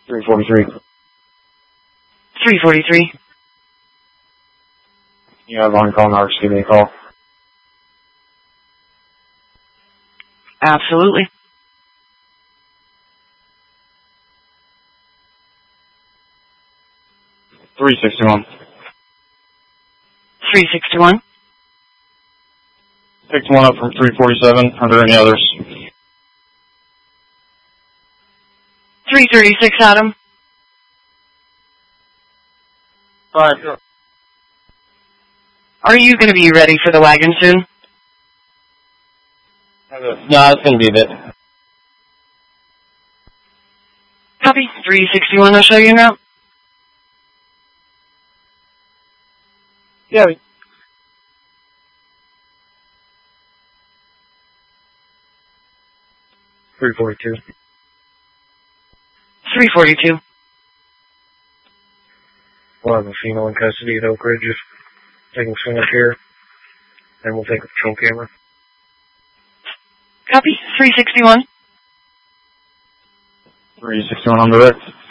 343. 343. You have on call now, just give me a call. Absolutely. $361. 361. Picked one up from 347. Are there any others? 336, Adam. Alright. Are you going to be ready for the wagon soon? No, it's going to be a bit. Copy. 361, I'll show you now. Yeah. 342. 342. We'll have a female in custody at Oak Ridge. Just taking someone here, and we'll take a patrol camera. Copy. 361. 361 on direct.